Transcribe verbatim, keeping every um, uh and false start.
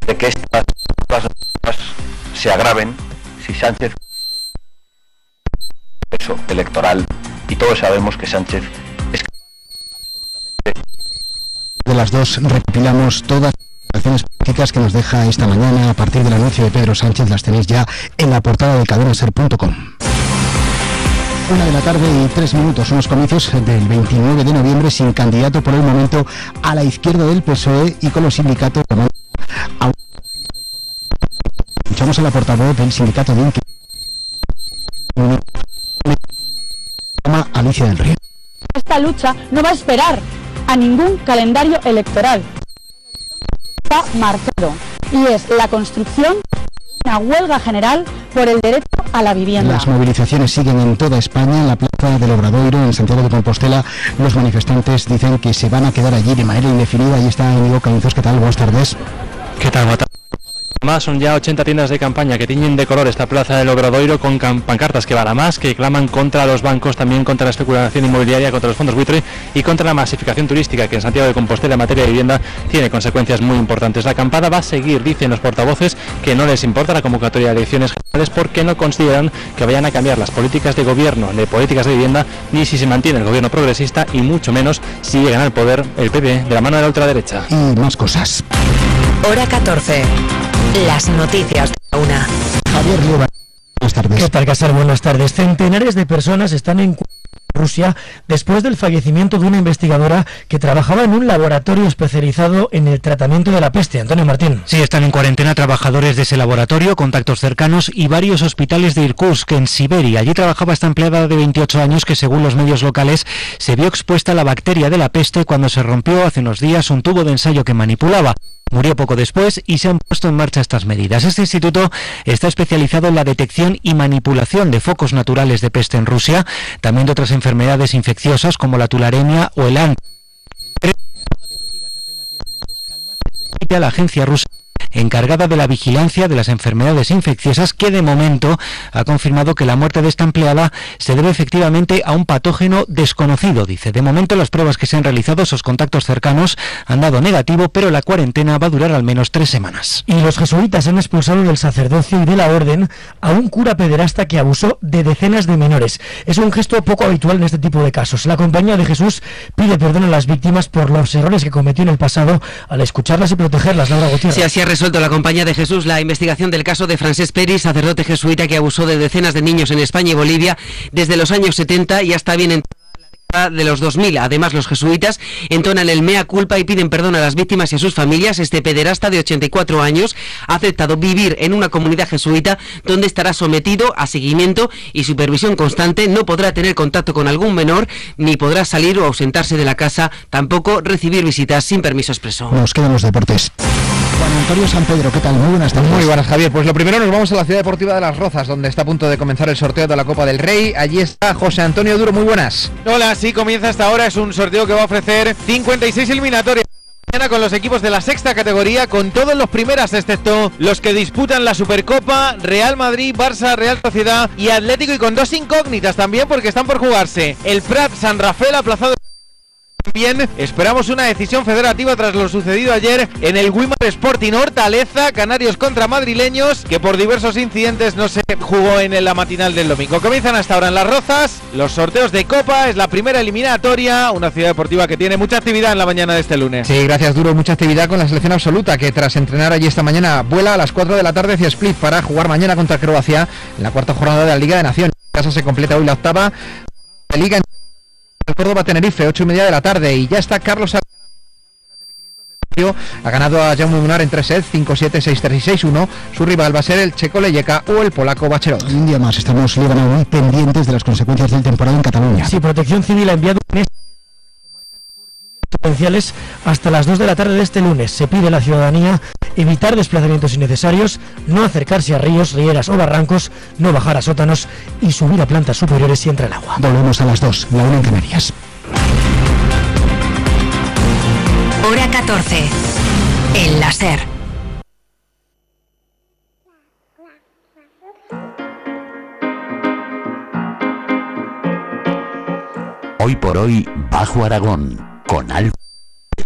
de que estas cosas se agraven si Sánchez eso electoral, y todos sabemos que Sánchez es de las dos. Recopilamos todas las declaraciones políticas que nos deja esta mañana a partir del anuncio de Pedro Sánchez. Las tenéis ya en la portada de cadena ser punto com. Una de la tarde y tres minutos, unos comicios del veintinueve de noviembre sin candidato por el momento a la izquierda del P S O E y con los sindicatos. A... Escuchamos a la portavoz del sindicato de Alicia del Río. Esta lucha no va a esperar a ningún calendario electoral. Está marcado y es la construcción de una huelga general por el derecho a la vivienda. Las movilizaciones siguen en toda España. En la plaza del Obradoiro, en Santiago de Compostela, los manifestantes dicen que se van a quedar allí de manera indefinida. Ahí está Íñigo Cañizos. ¿Qué tal? Buenas tardes. ¿Qué tal, Mata? Además, son ya ochenta tiendas de campaña que tiñen de color esta plaza del Obradoiro con pancartas que van a más, que claman contra los bancos, también contra la especulación inmobiliaria, contra los fondos buitre y contra la masificación turística que en Santiago de Compostela en materia de vivienda tiene consecuencias muy importantes. La acampada va a seguir, dicen los portavoces, que no les importa la convocatoria de elecciones generales porque no consideran que vayan a cambiar las políticas de gobierno, de políticas de vivienda, ni si se mantiene el gobierno progresista y mucho menos si llegan al poder el P P de la mano de la ultraderecha. Y más cosas. Hora catorce. Las noticias de la una. Javier Lieva, buenas tardes. ¿Qué tal, Casar? Buenas tardes. Centenares de personas están en Rusia después del fallecimiento de una investigadora que trabajaba en un laboratorio especializado en el tratamiento de la peste. Antonio Martín. Sí, están en cuarentena trabajadores de ese laboratorio, contactos cercanos y varios hospitales de Irkutsk, en Siberia. Allí trabajaba esta empleada de veintiocho años que, según los medios locales, se vio expuesta a la bacteria de la peste cuando se rompió hace unos días un tubo de ensayo que manipulaba. Murió poco después y se han puesto en marcha estas medidas. Este instituto está especializado en la detección y manipulación de focos naturales de peste en Rusia, también de otras enfermedades infecciosas como la tularemia o el A N T. A la agencia rusa encargada de la vigilancia de las enfermedades infecciosas, que de momento ha confirmado que la muerte de esta empleada se debe efectivamente a un patógeno desconocido. Dice, de momento las pruebas que se han realizado, esos contactos cercanos, han dado negativo, pero la cuarentena va a durar al menos tres semanas. Y los jesuitas han expulsado del sacerdocio y de la orden a un cura pederasta que abusó de decenas de menores. Es un gesto poco habitual en este tipo de casos. La Compañía de Jesús pide perdón a las víctimas por los errores que cometió en el pasado al escucharlas y protegerlas. Laura Gutiérrez. Sí, así ha resuelto la Compañía de Jesús la investigación del caso de Francesc Peris, sacerdote jesuita que abusó de decenas de niños en España y Bolivia desde los años setenta y hasta bien en de los dos mil. Además, los jesuitas entonan el mea culpa y piden perdón a las víctimas y a sus familias. Este pederasta de ochenta y cuatro años ha aceptado vivir en una comunidad jesuita donde estará sometido a seguimiento y supervisión constante. No podrá tener contacto con algún menor, ni podrá salir o ausentarse de la casa, tampoco recibir visitas sin permiso expreso. Nos quedan los deportes. Juan Antonio San Pedro, ¿qué tal? Muy buenas tardes. Muy buenas, Javier. Pues lo primero, nos vamos a la Ciudad Deportiva de Las Rozas, donde está a punto de comenzar el sorteo de la Copa del Rey. Allí está José Antonio Duro. Muy buenas. Hola, sí, comienza hasta ahora. Es un sorteo que va a ofrecer cincuenta y seis eliminatorias con los equipos de la sexta categoría, con todos los primeras, excepto los que disputan la Supercopa: Real Madrid, Barça, Real Sociedad y Atlético, y con dos incógnitas también porque están por jugarse el Prat San Rafael, aplazado. También esperamos una decisión federativa tras lo sucedido ayer en el Wimar Sporting Hortaleza, Canarios contra madrileños, que por diversos incidentes no se jugó en la matinal del domingo. Comienzan hasta ahora en Las Rozas los sorteos de Copa, es la primera eliminatoria, una ciudad deportiva que tiene mucha actividad en la mañana de este lunes. Sí, gracias, Duro, mucha actividad con la selección absoluta, que tras entrenar allí esta mañana vuela a las cuatro de la tarde hacia Split para jugar mañana contra Croacia en la cuarta jornada de la Liga de Naciones. En casa se completa hoy la octava de Liga en el Córdoba Tenerife, ocho y media de la tarde, y ya está Carlos Al... ha ganado a Jaume Munar en tres sets, cinco siete, seis tres y seis uno. Su rival va a ser el checo Leyeka o el polaco Bachelot. Un día más estamos muy pendientes de las consecuencias del temporal en Cataluña. Sí, Protección Civil ha enviado potenciales hasta las dos de la tarde de este lunes. Se pide a la ciudadanía evitar desplazamientos innecesarios, no acercarse a ríos, rieras o barrancos, no bajar a sótanos y subir a plantas superiores si entra el agua. Volvemos a las dos, la una en Canarias. Hora catorce. El láser. Hoy por hoy, Bajo Aragón, con Alfa.